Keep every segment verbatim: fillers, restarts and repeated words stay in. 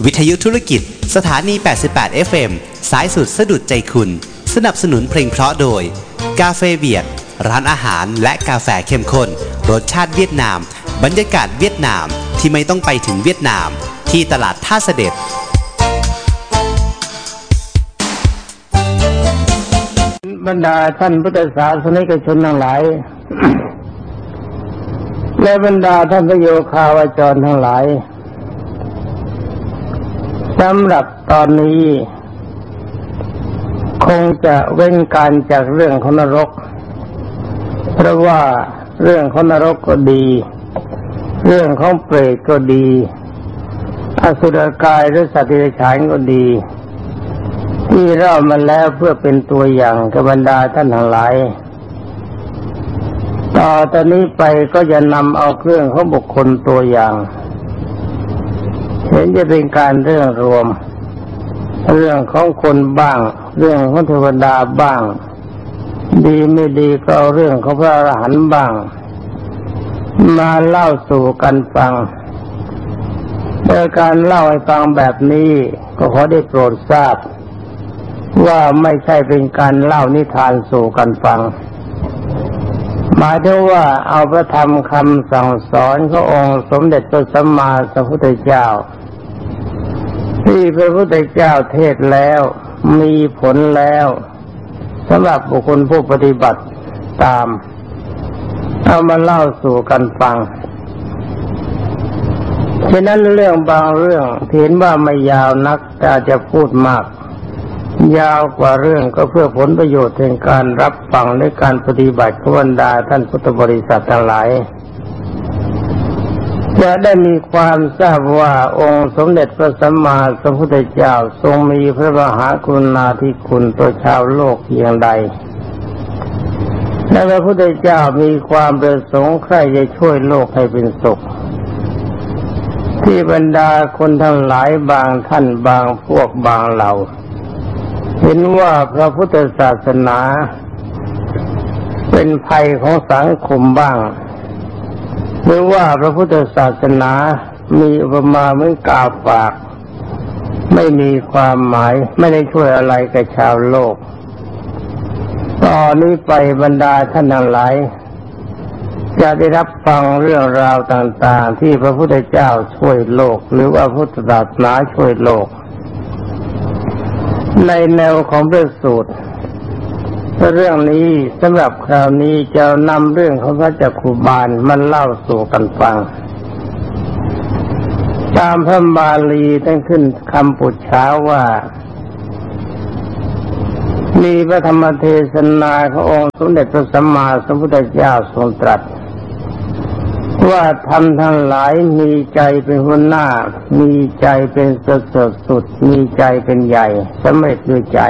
วิทยุธุรกิจสถานี แปดสิบแปด เอฟ เอ็ม สายสุดสะดุดใจคุณสนับสนุนเพลงเพราะโดยกาเฟเวียดร้านอาหารและกาแฟเข้มข้นรสชาติเวียดนามบรรยากาศเวียดนามที่ไม่ต้องไปถึงเวียดนามที่ตลาดท่าเสด็จบรรดาท่านพุทธศาสนิกชนทั้งหลาย และบรรดาท่านพระโยคาวาจรทั้งหลายสำหรับตอนนี้คงจะเว้นการจากเรื่องของนรกเพราะว่าเรื่องของนรกก็ดีเรื่องของเปรตก็ดีอสุรกายหรือสัตว์เดรัจฉานก็ดีที่เล่ามาแล้วเพื่อเป็นตัวอย่างกับบรรดาท่านทั้งหลายต่อตอนนี้ไปก็จะนำเอาเรื่องของบุคคลตัวอย่างเห็นจะเป็นการเรื่องรวมเรื่องของคนบ้างเรื่องของเทวดาบ้างดีไม่ดีก็เอาเรื่องของพระอรหันต์บ้างมาเล่าสู่กันฟังโดยการเล่าให้ฟังแบบนี้ก็ขอได้โปรดทราบว่าไม่ใช่เป็นการเล่านิทานสู่กันฟังหมายถึงว่าเอาพระธรรมคำสั่งสอนขององค์สมเด็จพระสัมมาสัมพุทธเจ้าที่พระพุทธเจ้าเทศแล้วมีผลแล้วสำหรับบุคคลผู้ปฏิบัติตามเอามาเล่าสู่กันฟังฉะนั้นเรื่องบางเรื่องเห็นว่าไม่ยาวนักแต่อาจจะพูดมากยาวกว่าเรื่องก็เพื่อผลประโยชน์แห่งการรับฟังในการปฏิบัติของบรรดาท่านพุทธบริษัททั้งหลายจะได้มีความทราบว่าองค์สมเด็จพระสัมมาสัมพุทธเจ้าทรงมีพระมหากรุณาธิคุณต่อชาวโลกอย่างใดและพระพุทธเจ้ามีความประสงค์ใคร่จะช่วยโลกให้เป็นสุขที่บรรดาคนทั้งหลายบางท่านบางพวกบางเหล่าเห็นว่าพระพุทธศาสนาเป็นภัยของสังคมบ้างหรือว่าพระพุทธศาสนามีอุปมาเหมือนกาฝากไม่มีความหมายไม่ได้ช่วยอะไรกับชาวโลกตอนนี้ไปบรรดาท่านทั้งหลายจะได้รับฟังเรื่องราวต่างๆที่พระพุทธเจ้าช่วยโลกหรือว่าพุทธศาสนาช่วยโลกในแนวของพระสูตรเรื่องนี้สำหรับคราวนี้จะนำเรื่องของพระจักขุบาลมาเล่าสู่กันฟังตามพระบาลีตั้งขึ้นคำปุจฉาว่ามีพระธรรมเทศนาขององค์สมเด็จพระสัมมาสัมพุทธเจ้าทรงตรัสว่าธรรมทั้งหลายมีใจเป็นหัวหน้ามีใจเป็นสุดสุดสุดมีใจเป็นใหญ่สำเร็จด้วยใจ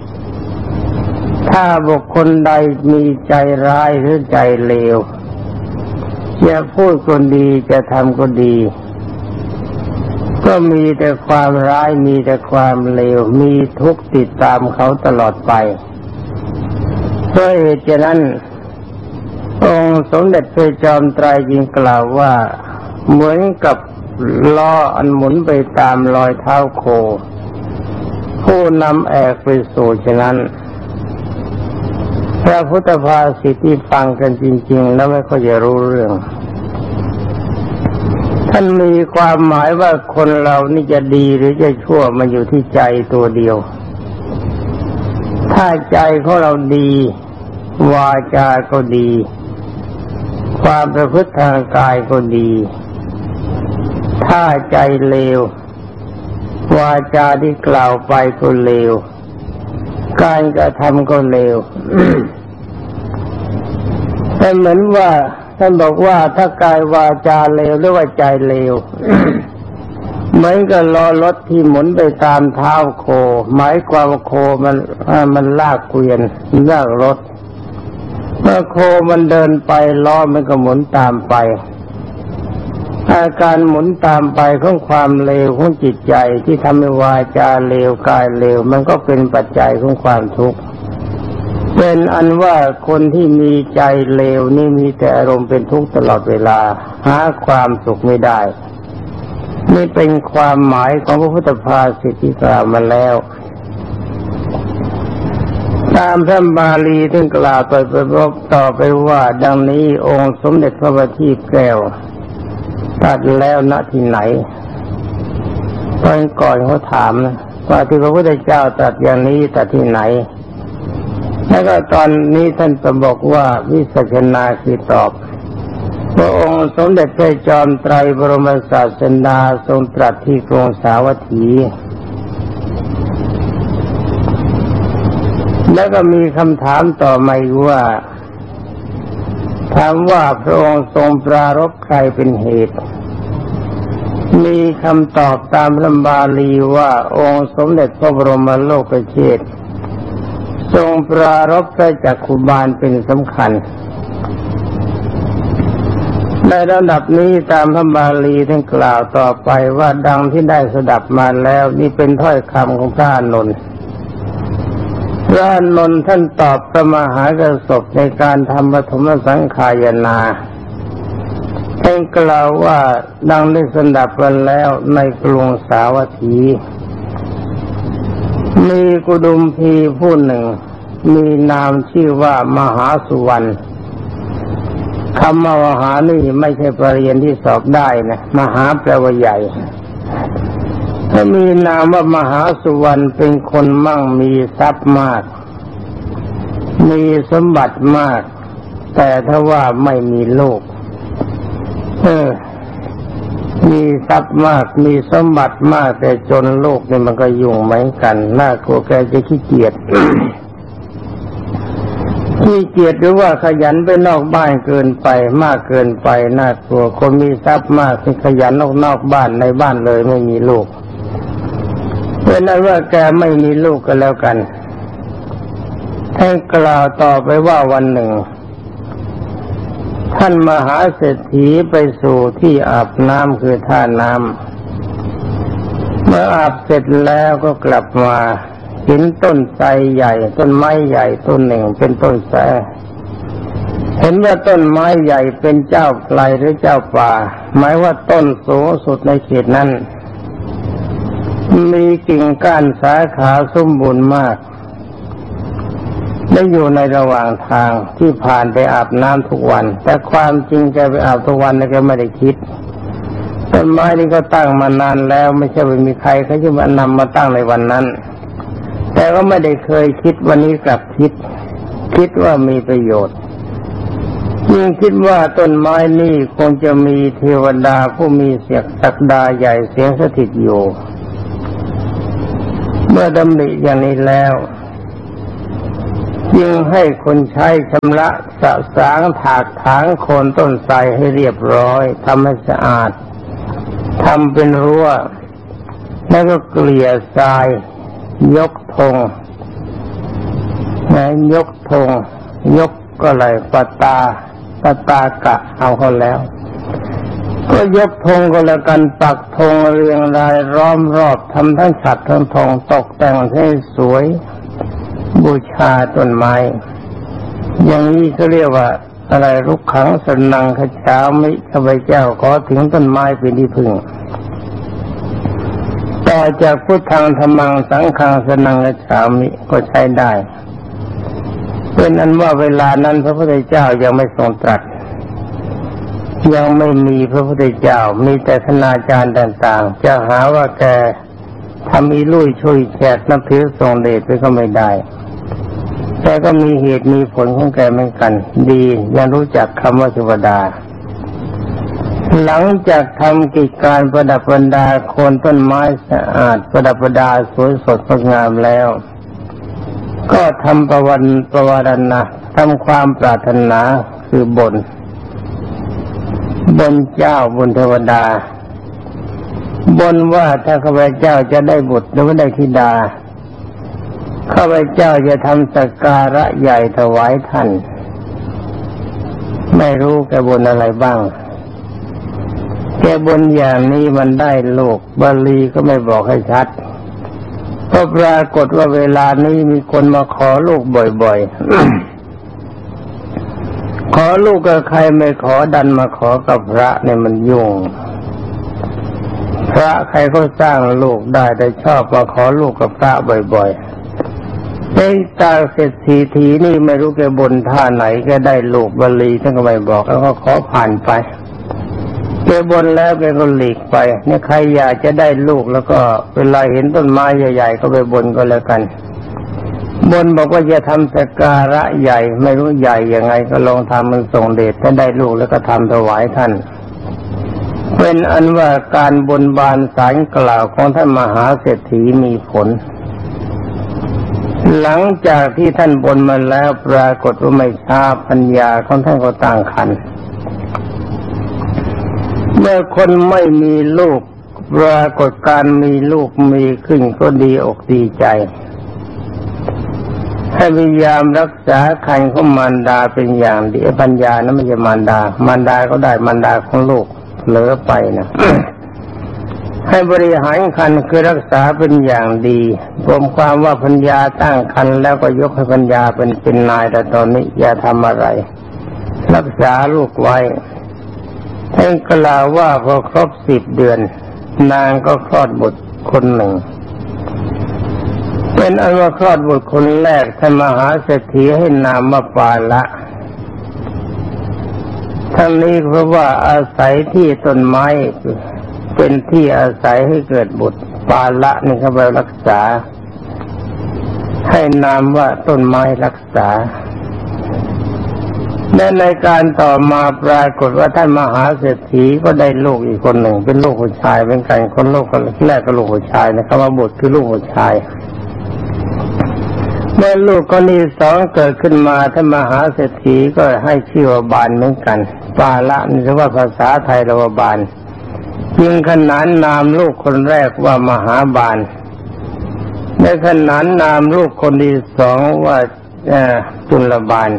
ถ้าบุคคลใดมีใจร้ายหรือใจเลวจะพูดก็ดีจะทำก็ดีก็มีแต่ความร้ายมีแต่ความเลวมีทุกข์ติดตามเขาตลอดไปเพราะเหตุฉะนั้นองค์สมเด็จพระจอมไตรจึงกล่าวว่าเหมือนกับล้ออันหมุนไปตามรอยเท้าโคผู้นำแอกไปสู่ฉะนั้นพระพุทธภาษิตที่ฟังกันจริงๆแล้วไม่ค่อยจะรู้เรื่องท่านมีความหมายว่าคนเรานี่จะดีหรือจะชั่วมันอยู่ที่ใจตัวเดียวถ้าใจของเราดีวาจาก็ดีความประพฤติทางกายก็ดีถ้าใจเลววาจาที่กล่าวไปก็เลวการกระทำก็เลว แต่เหมือนว่าท่านบอกว่าถ้ากายวาจาเลวหรือว่าใจเลว เหมือนกับล้อรถที่หมุนไปตามเท้าโคหมายความว่าโคมันมันลากเกวียนลากรถเมื่อโคมันเดินไปล้อมันก็หมุนตามไปอาการหมุนตามไปของความเลวของจิตใจที่ทำให้วาจาเลวกายเลวมันก็เป็นปัจจัยของความทุกข์เป็นอันว่าคนที่มีใจเลวนี่มีแต่อารมณ์เป็นทุกข์ตลอดเวลาหาความสุขไม่ได้นี่เป็นความหมายของพระพุทธภาษิตที่กล่าวมาแล้วตามพระบาลีที่กล่าวต่อไปต่อไปว่าดังนี้องค์สมเด็จพระบัณฑิตแก้วตรัสแล้วณที่ไหนตอนก่อนเขาถามนะว่าที่พระพุทธเจ้าตรัสอย่างนี้ตรัสที่ไหนแล้วก็ตอนนี้ท่านจะบอกว่าวิสัชนาคือตอบพระองค์สมเด็จพระจอมไตรบรมศาสดาทรงตรัสที่กรุงสาวัตถีแล้วก็มีคำถามต่อมาว่าถามว่าพระองค์ทรงปรารภใครเป็นเหตุมีคำตอบตามพระบาลีว่าองค์สมเด็จพระบรมโลกเชษฐ์ทรงปรารภพระจักขุบาลเป็นสำคัญในระดับนี้ตามพระบาลีท่านกล่าวต่อไปว่าดังที่ได้สดับมาแล้วนี่เป็นถ้อยคำของพระอานนท์พระอานนท์ท่านตอบพระมหากษัตริย์ในการทำปฐมสังขายนาท่านกล่าวว่าดังได้สดับกันแล้วในกรุงสาวัตถีมีกุดุมพีผู้หนึ่งมีนามชื่อว่ามหาสุวรรณคำมหานี่ไม่ใช่ปรริญญาที่สอบได้นะมหาแปลว่าใหญ่ถ้ามีนามว่ามหาสุวรรณเป็นคนมั่งมีทรัพย์มากมีสมบัติมากแต่ถ้าว่าไม่มีลูกเออมีทรัพย์มากมีสมบัติมากแต่จนโลกเนี่ยมันก็ยุ่งเหมือนกันน่ากลัวแกจะขี้เกียจ ขี้เกียจหรือว่าขยันไปนอกบ้านเกินไปมากเกินไปน่ากลัวคนมีทรัพย์มากที่ขยันนอกนอกบ้านในบ้านเลยไม่มีลูกเป็นนั้นว่าแกไม่มีลูกก็แล้วกันท่านกล่าวต่อไปว่าวันหนึ่งท่านมหาเศรษฐีไปสู่ที่อาบน้ำคือท่าน้ำเมื่ออาบเสร็จแล้วก็กลับมาเห็นต้นไทรใหญ่ต้นไม้ใหญ่ต้นหนึ่งเป็นต้นไทรเห็นว่าต้นไม้ใหญ่เป็นเจ้าไกลหรือเจ้าป่าหมายว่าต้นสูงสุดในเขตนั้นมีกิ่งก้านสาขาสมบูรณ์มากได้อยู่ในระหว่างทางที่ผ่านไปอาบน้ำทุกวันแต่ความจริงแกไปอาบทุกวันนะแกไม่ได้คิดต้นไม้นี้ก็ตั้งมานานแล้วไม่ใช่ว่ามีใครเขาจะมานำมาตั้งในวันนั้นแต่ก็ไม่ได้เคยคิดวันนี้กลับคิดคิดว่ามีประโยชน์ยิ่งคิดว่าต้นไม้นี้คงจะมีเทวดาผู้มีเสียงศักดาใหญ่เสียงสถิตอยู่เมื่อดำริอย่างนี้แล้วจึงให้คนใช้ชำระสะสางถากถางโคนต้นไทรให้เรียบร้อยทำให้สะอาดทำเป็นรั้วแล้วก็เกลี่ยทรายยกธงนะยกธงยกก็อะไรปตาปตากะเอาเขาแล้วก็ยกธงก็แล้วกันปักธงเรียงรายล้อมรอบทำทั้งฉัตรทั้งธงตกแต่งให้สวยบูชาต้นไม้อย่างนี้เขาเรียกว่าอะไรรุกขังสนังขจามิข้าพเจ้าขอถึงต้นไม้เป็นที่พึ่งต่อจากพุทธังธรรมังสังฆังสนังขจามิก็ใช้ได้เป็นอันว่าเวลานั้นพระพุทธเจ้ายังไม่ทรงตรัสยังไม่มีพระพุทธเจ้ามีแต่คณาจารย์ต่างๆจะหาว่าแกทำอีลุยช่วยแจกนับถือทรงเดชไปก็ไม่ได้แต่ก็มีเหตุมีผลของแกเหมือนกันดียังรู้จักคำว่าเทวดาหลังจากทำกิจการประดับประดาโคนต้นไม้สะอาดประดับประดาสวยสดงดงามแล้วก็ทำประวันประวารณะทำความปรารถนาคือบนบนเจ้าบนเทวดาบนว่าถ้าข้าพเจ้าจะได้บุตรหรือว่าได้ธิดาข้าพเจ้าจะทำสักการะใหญ่ถวายท่านไม่รู้แกบนอะไรบ้างแกบนอย่างนี้มันได้ลูกบาลีก็ไม่บอกให้ชัดก็ปรากฏว่าเวลานี้มีคนมาขอลูกบ่อยๆ ขอลูกกับใครไม่ขอดันมาขอกับพระเนี่ยมันยุ่งพระใครก็สร้างลูกได้แต่ชอบมาขอลูกกับพระบ่อยๆไอ้ตาเศรษฐีทีนี่ไม่รู้แกบนท่าไหนแกได้ลูกบาลีท่านก็ไม่บอกแล้วก็ขอผ่านไปแกบนแล้วแกก็หลีกไปเนี่ยใครอยากจะได้ลูกแล้วก็เวลาเห็นต้นไม้ใหญ่ๆก็ไปบนก็แล้วกันบนบอกว่าจะทำสักการะใหญ่ไม่รู้ใหญ่ยังไงก็ลองทำมันส่งเดชถ้าได้ลูกแล้วก็ทำถวายท่านเป็นอันว่าการบนบานศาลกล่าวของท่านมหาเศรษฐีมีผลหลังจากที่ท่านบนมาแล้วปรากฏว่าไม่ช้าปัญญาของท่านก็ตั้งครรภ์เมื่อคนไม่มีลูกปรากฏการมีลูกมีขึ้นก็ดีอกดีใจให้พยายามรักษาครรภ์ของมารดาเป็นอย่างดีปัญญานั้นไม่ใช่มารดามารดาก็ได้มารดาของลูกเหลือไปนะ ให้บริหารครรภ์คือรักษาเป็นอย่างดีรวมความว่าปัญญาตั้งครรภ์แล้วก็ยกให้ปัญญาเป็นเป็นนายแต่ตอนนี้อย่าทำอะไรรักษาลูกไว้ท่านกล่าวว่าพอครบสิบเดือนนางก็คลอดบุตรคนหนึ่งเป็นอันว่าคลอดบุตรคนแรกท่านมหาเศรษฐีให้นามว่าปาละทั้งนี้เพราะว่าอาศัยที่ต้นไม้เป็นที่อาศัยให้เกิดบุตรปาละนี่เขาไปรักษาให้นามว่าต้นไม้รักษาและในการต่อมาปรากฏว่าท่านมหาเศรษฐีก็ได้ลูกอีกคนหนึ่งเป็นลูกผู้ชายเป็นกันคนลูกคนแรกก็ลูกผู้ชายนะครับว่าบุตรคือลูกผู้ชายเมื่อลูกคนที่สองเกิดขึ้นมาท่านมหาเศรษฐีก็ให้ชื่อว่าบานเหมือนกันปาละนี่คือว่าภาษาไทยเราว่าบานจึงขนานนามลูกคนแรกว่ามหาบานในขนานนามลูกคนที่สองว่าจุลบาน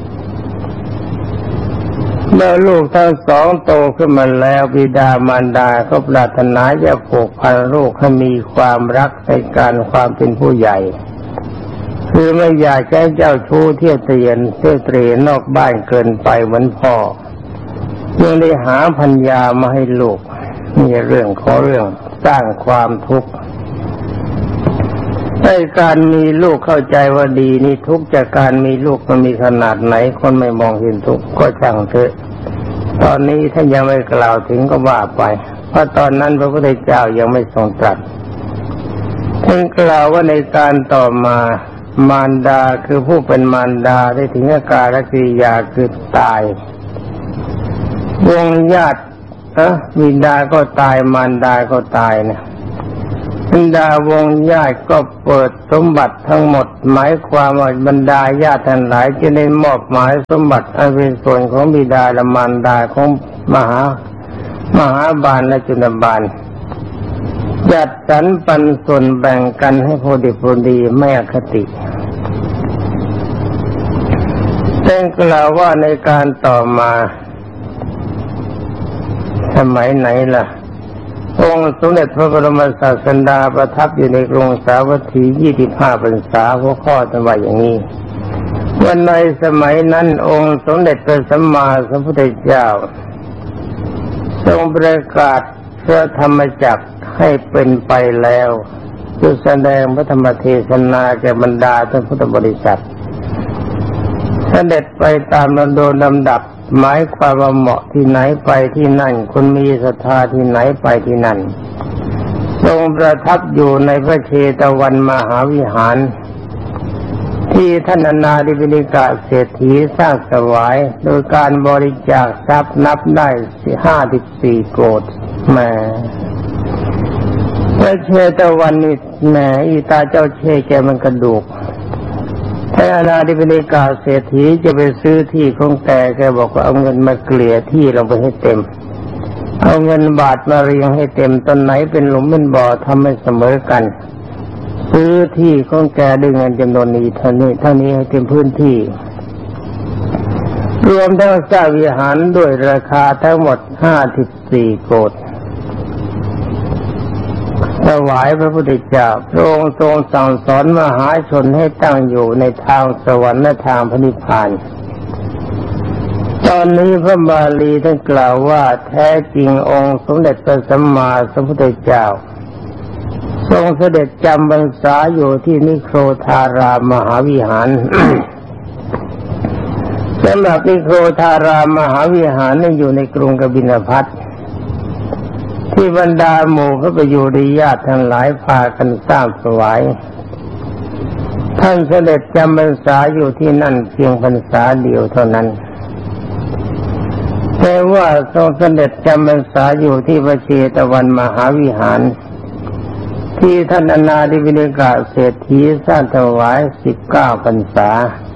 เมื่อลูกทั้งสองโตขึ้นมาแล้วบิดามารดาก็ปรารถนาจะผูกพันลูกให้มีความรักในการความเป็นผู้ใหญ่คือไม่อยากให้เจ้าชู้เที่ยวเตรียนเที่ยวเตรียนนอกบ้านเกินไปเหมือนพ่อยังได้หาพัญญามาให้ลูกนี่เรื่องขอเรื่องสร้างความทุกข์ในการมีลูกเข้าใจว่าดีนี่ทุกข์จากการมีลูกมันมีขนาดไหนคนไม่มองเห็นทุกข์ก็ช่างเถอะตอนนี้ท่านยังไม่กล่าวถึงก็ว่าไปเพราะตอนนั้นพระพุทธเจ้ายังไม่ทรงตรัสท่านกล่าวว่าในการต่อมามารดาคือผู้เป็นมารดาได้ถึงอาการและกิริยาคือตายวงญาตินะบิดาก็ตายมารดาก็ตายนะบรรดาวงญาติก็เปิดสมบัติทั้งหมดหมายความว่าบรรดาญาติทั้งหลายจะได้มอบหมายสมบัติอันเป็นส่วนของบิดาและมารดาของมหามหาบาลและจุลบาลจัดสรรปันส่วนแบ่งกันให้พอดีพอดีไม่อคติแต่กล่าวว่าในการต่อมาสมัยไหนล่ะองค์สมเด็จพระบรมศาสดาประทับอยู่ในกรุงสาวัตถียี่สิบห้าพรรษาหัวข้อจะว่าอย่างนี้วันในสมัยนั้นองค์สมเด็จพระสัมมาสัมพุทธเจ้าทรงประกาศพระธรรมจักรให้เป็นไปแล้วจะแสดงพระธรรมเทศนาแก่บรรดาท่านพุทธบริษัทเสด็จไปตามลำดับลำดับหมายความว่าเหมาะที่ไหนไปที่นั่นคนมีศรัทธาที่ไหนไปที่นั่นทรงประทับอยู่ในพระเชตวันมหาวิหารที่ท่านอนาถบิณฑิกะเศรษฐีสร้างถวายโดยการบริจาคทรัพย์นับได้ห้าสิบสี่โกฏแหมพระเชตวันนี่แหมอีตาเจ้าเชแกมันกระดูกถ้าอนาถบิณฑิกะเศรษฐีจะไปซื้อที่ของแกแกบอกว่าเอาเงินมาเกลี่ยที่ลงไปให้เต็มเอาเงินบาทมาเรียงให้เต็มต้นไหนเป็นหลุมเป็นบ่อทำให้เสมอกันซื้อที่ของแกด้วยเงินจำนวนนี้เท่านี้เท่านี้ให้เต็มพื้นที่รวมทั้งสร้างวิหารด้วยราคาทั้งหมดห้าสิบสี่โกฏถวายพระพุทธเจ้าพระองค์ทรงสั่งสอนมหาชนให้ตั้งอยู่ในทางสวรรค์และทางพระนิพพานตอนนี้พระบาลีท่านกล่าวว่าแท้จริงองค์สมเด็จพระสัมมาสัมพุทธเจ้าทรงเสด็จจำพรรษาอยู่ที่นิโครธารามมหาวิหาร สำหรับนิโครธารามมหาวิหารนี่อยู่ในกรุงกบิลพัสดุที่บรรดาหมู่พระประยุรญาติทั้งหลายพากันสร้างถวายท่านเสด็จจำพรรษาอยู่ที่นั่นเพียงพรรษาเดียวเท่านั้นแต่ว่าทรงเสด็จจำพรรษาอยู่ที่พระเชตวันมหาวิหารที่ท่านอนาถบิณฑิกะเศรษฐีสร้างถวายสิบเก้าพรรษา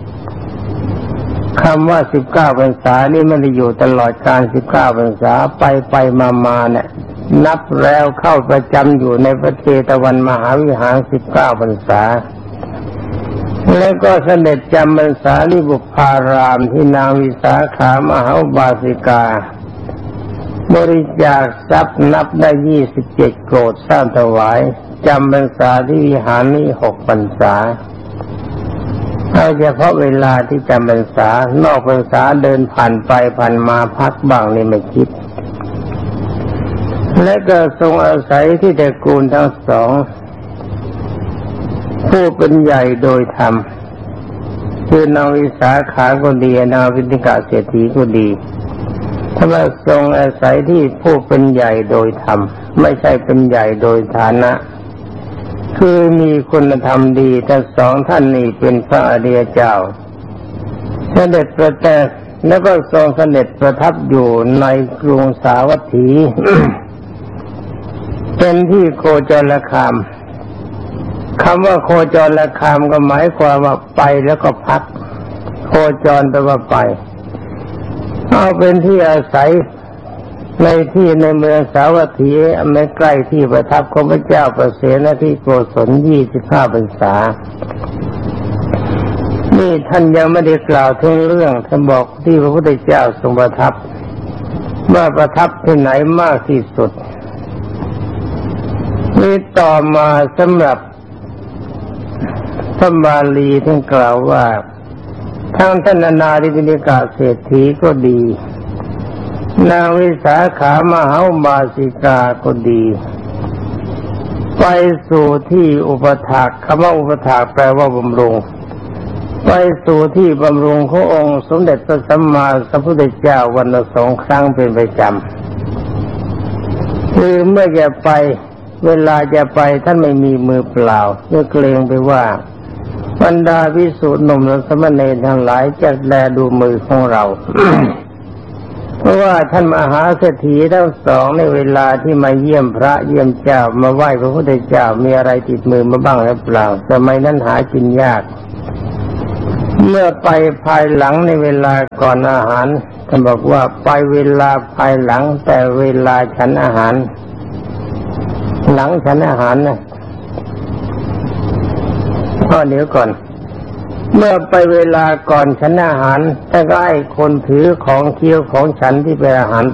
คำว่าสิบเก้าพรรษานี่ไม่ได้อยู่ตลอดการสิบเก้าพรรษาไปไปมามาเนี่ยนับแล้วเข้าประจำอยู่ในพระเชตวันมหาวิหารสิบเก้าพรรษาแล้วก็เสด็จจำพรรษาที่บุพารามที่นางวิสาขามหาอุบาสิกาบริจาคทรัพย์นับได้ยี่สิบเจ็ดโกฏสร้างถวายจำพรรษาที่วิหารนี้หกพรรษาเอาเฉพาะเวลาที่จำพรรษานอกพรรษาเดินผ่านไปผ่านมาพักบ้างนี่ไม่คิดและก็ทรงอาศัยที่ตระกูลทั้งสองผู้เป็นใหญ่โดยธรรมคือนางวิสาขาก็ดีนางวิณฑิกะเศรษฐีก็ดีถ้าว่าทรงอาศัยที่ผู้เป็นใหญ่โดยธรรมไม่ใช่เป็นใหญ่โดยฐานะคือมีคุณธรรมดีทั้งสองท่านนี้เป็นพระอริยเจ้าเสด็จประทับแล้วก็ทรงเสด็จประทับอยู่ในกรุงสาวัตถี เป็นที่โคจรคามคำว่าโคจรคามก็หมายความว่าไปแล้วก็พักโคจรแปลว่าไปเอาเป็นที่อาศัยในที่ในเมืองสาวัตถีไม่ใกล้ที่ประทับของพระเจ้าประเสนที่โกศลยี่สิบห้าพรรษานี่ท่านยังไม่ได้กล่าวถึงเรื่องท่านบอกที่พระพุทธเจ้าทรงประทับว่าประทับที่ไหนมากที่สุดนี่ต่อมาสำหรับพระบาลีท่านกล่าวว่าทั้งท่านอนาถบิณฑิกะเศรษฐีก็ดีนางวิสาขามหาอุบาสิกาก็ดีไปสู่ที่อุปถากคำว่าอุปถากแปลว่าบำรุงไปสู่ที่บำรุงขององค์สมเด็จพระสัมมาสัมพุทธเจ้าวันละสองครั้งเป็นประจำคือเมื่อจะไปเวลาจะไปท่านไม่มีมือเปล่าเพื่อเกรงไปว่าบรรดาภิกษุหนุ่มและสมณเณรทั้งหลายจะแลดูมือของเรา เพราะว่าท่านมหาเศรษฐีทั้งสองในเวลาที่มาเยี่ยมพระเยี่ยมเจ้ามาไหว้พระพุทธเจ้ามีอะไรติดมือมาบ้างหรือเปล่าสมัยนั้นหากินยากเมื่อไปภายหลังในเวลาก่อนอาหารท่านบอกว่าไปเวลาภายหลังแต่เวลาฉันอาหารหลังฉันอาหารนะข้อเดี๋ยวก่อนเมื่อไปเวลาก่อนฉันอาหารแต่ก็ให้คนถือของเคี้ยวของฉันที่เป็นอาหาร